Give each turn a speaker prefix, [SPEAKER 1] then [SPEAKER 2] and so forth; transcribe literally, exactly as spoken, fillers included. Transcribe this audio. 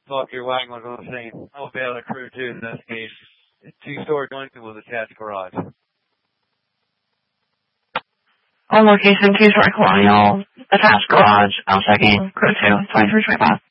[SPEAKER 1] fuck, your wagon was on the same. I'll be out of crew two in this case. Two-story dwelling with attached garage.
[SPEAKER 2] On location, two-story colonial, attached garage, L checking, crew two, twenty-three twenty-five.